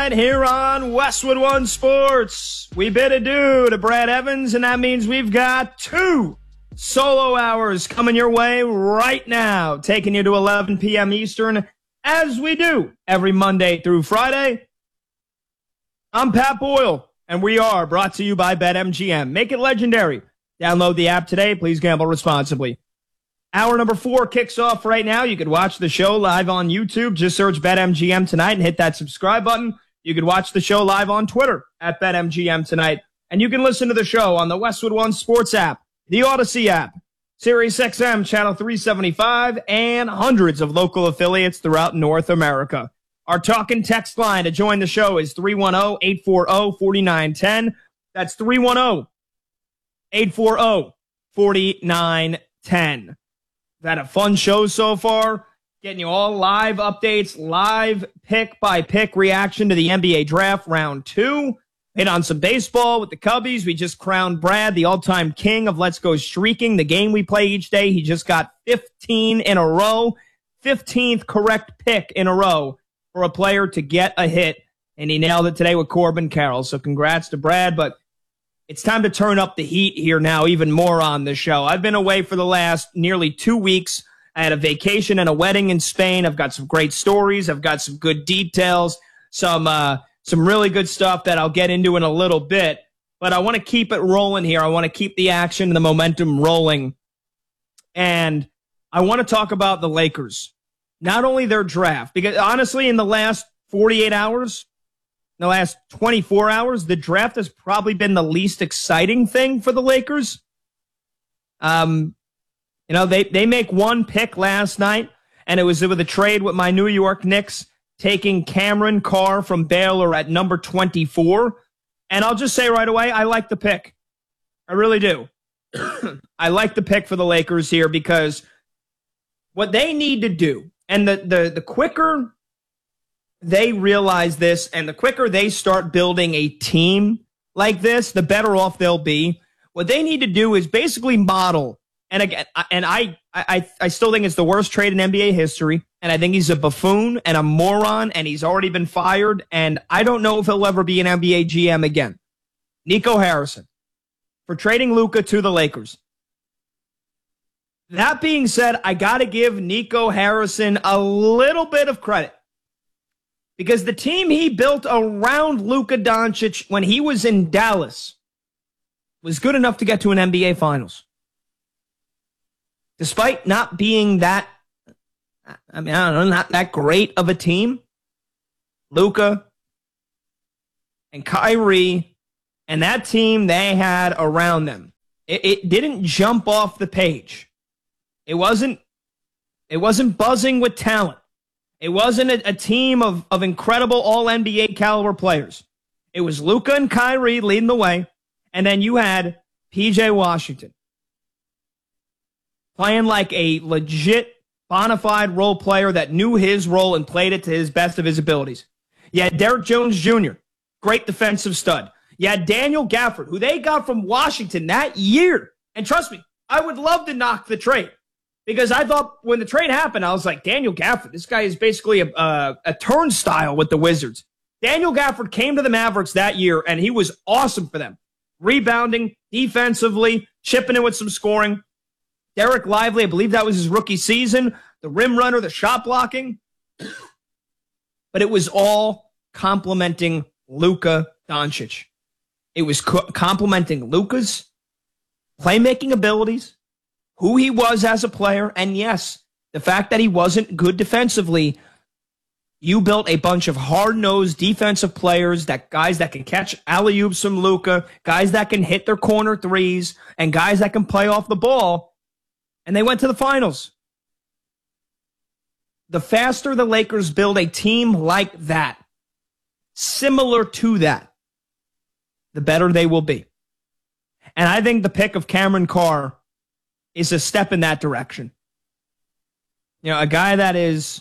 tonight here on Westwood One Sports. We bid adieu to Brad Evans, and that means we've got 2 solo hours coming your way right now, taking you to 11 p.m. Eastern, as we do every Monday through Friday. I'm Pat Boyle, and we are brought to you by BetMGM. Make it legendary. Download the app today. Please gamble responsibly. Hour number 4 kicks off right now. You could watch the show live on YouTube. Just search BetMGM Tonight and hit that subscribe button. You could watch the show live on Twitter at BetMGM Tonight. And you can listen to the show on the Westwood One Sports app, the Odyssey app, Sirius XM Channel 375, and hundreds of local affiliates throughout North America. Our talk and text line to join the show is 310-840-4910. That's 310-840-4910. We've had a fun show so far, getting you all live updates, live pick-by-pick reaction to the NBA Draft Round 2. Hit on some baseball with the Cubbies. We just crowned Brad the all-time king of Let's Go Streaking, the game we play each day. He just got 15 in a row, 15th correct pick in a row for a player to get a hit, and he nailed it today with Corbin Carroll. So congrats to Brad, but it's time to turn up the heat here now, even more on the show. I've been away for the last nearly 2 weeks. I had a vacation and a wedding in Spain. I've got some great stories. I've got some good details, some really good stuff that I'll get into in a little bit. But I want to keep it rolling here. I want to keep the action and the momentum rolling. And I want to talk about the Lakers. Not only their draft, because honestly, in the last 48 hours, in the last 24 hours, the draft has probably been the least exciting thing for the Lakers. They make one pick last night, and it was with a trade with my New York Knicks, taking Cameron Carr from Baylor at number 24. And I'll just say right away, I like the pick. I really do. I like the pick for the Lakers here because what they need to do, and the quicker they realize this, and the quicker they start building a team like this, the better off they'll be. What they need to do is basically model, and again, I still think it's the worst trade in NBA history, and I think he's a buffoon and a moron, and he's already been fired, and I don't know if he'll ever be an NBA GM again. Nico Harrison, for trading Luka to the Lakers. That being said, I got to give Nico Harrison a little bit of credit. Because the team he built around Luka Doncic when he was in Dallas was good enough to get to an NBA Finals. Despite not being that, not that great of a team, Luka and Kyrie and that team they had around them, it didn't jump off the page. It wasn't buzzing with talent. It wasn't a team of incredible all-NBA caliber players. It was Luka and Kyrie leading the way, and then you had P.J. Washington playing like a legit, bona fide role player that knew his role and played it to his best of his abilities. You had Derrick Jones Jr., great defensive stud. You had Daniel Gafford, who they got from Washington that year. And trust me, I would love to knock the trade. Because I thought when the trade happened, I was like, Daniel Gafford, this guy is basically a turnstile with the Wizards. Daniel Gafford came to the Mavericks that year, and he was awesome for them. Rebounding, defensively, chipping in with some scoring. Derek Lively, I believe that was his rookie season. The rim runner, the shot blocking. But it was all complimenting Luka Doncic. It was complimenting Luka's playmaking abilities, who he was as a player, and yes, the fact that he wasn't good defensively. You built a bunch of hard-nosed defensive players, guys that can catch alley-oops from Luka, guys that can hit their corner threes, and guys that can play off the ball, and they went to the finals. The faster the Lakers build a team like that, similar to that, the better they will be. And I think the pick of Cameron Carr is a step in that direction. You know, a guy that is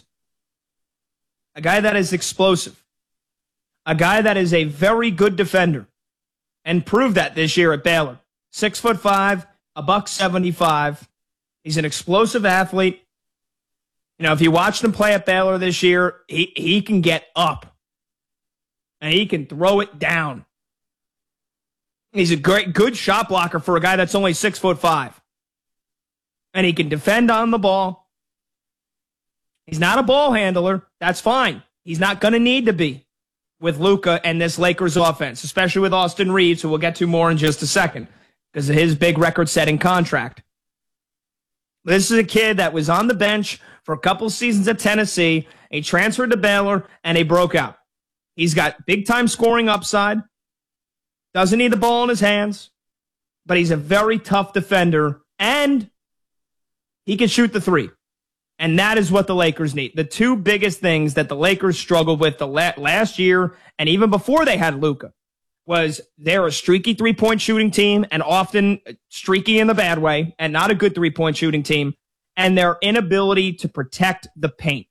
explosive, a guy that is a very good defender, and proved that this year at Baylor. 6'5", $175. He's an explosive athlete. You know, if you watched him play at Baylor this year, he can get up. and he can throw it down. He's a good shot blocker for a guy that's only 6'5". And he can defend on the ball. He's not a ball handler. That's fine. He's not going to need to be with Luka and this Lakers offense, especially with Austin Reeves, who we'll get to more in just a second because of his big record-setting contract. This is a kid that was on the bench for a couple seasons at Tennessee. He transferred to Baylor, and he broke out. He's got big-time scoring upside. Doesn't need the ball in his hands, but he's a very tough defender, and he can shoot the three. And that is what the Lakers need. The two biggest things that the Lakers struggled with the last year, and even before they had Luka, was they're a streaky three-point shooting team, and often streaky in the bad way, and not a good three-point shooting team, and their inability to protect the paint.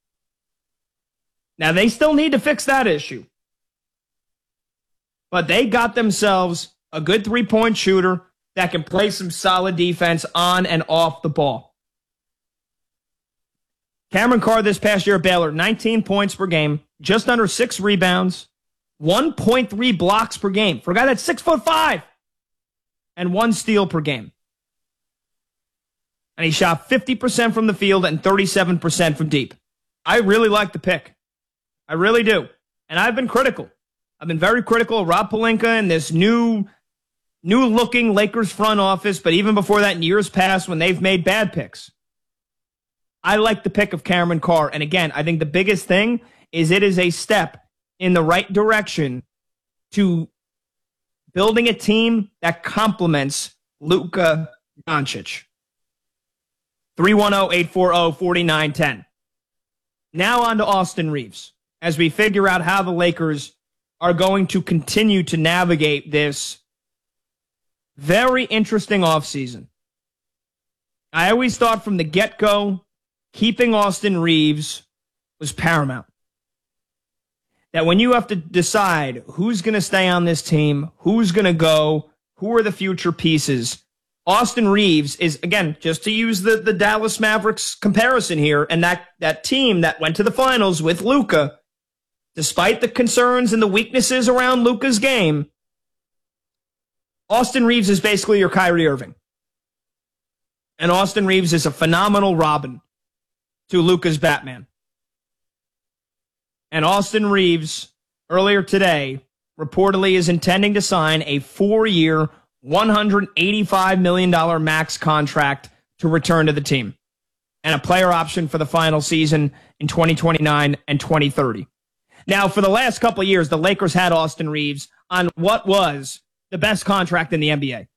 Now, they still need to fix that issue. But they got themselves a good three-point shooter that can play some solid defense on and off the ball. Cameron Carr this past year at Baylor, 19 points per game, just under 6 rebounds, 1.3 blocks per game for a guy that's 6'5", and 1 steal per game. And he shot 50% from the field and 37% from deep. I really like the pick. I really do. And I've been critical. I've been very critical of Rob Pelinka and this new-looking Lakers front office, but even before that in years past when they've made bad picks. I like the pick of Cameron Carr. And again, I think the biggest thing is it is a step in the right direction to building a team that complements Luka Doncic. 310-840-4910. Now on to Austin Reeves as we figure out how the Lakers are going to continue to navigate this very interesting offseason. I always thought from the get-go, keeping Austin Reeves was paramount. That when you have to decide who's going to stay on this team, who's going to go, who are the future pieces, Austin Reeves is, again, just to use the Dallas Mavericks comparison here, and that team that went to the finals with Luka, despite the concerns and the weaknesses around Luka's game, Austin Reeves is basically your Kyrie Irving. And Austin Reeves is a phenomenal Robin to Luka's Batman. And Austin Reeves, earlier today, reportedly is intending to sign a 4-year, $185 million max contract to return to the team, and a player option for the final season in 2029 and 2030. Now, for the last couple of years, the Lakers had Austin Reeves on what was the best contract in the NBA.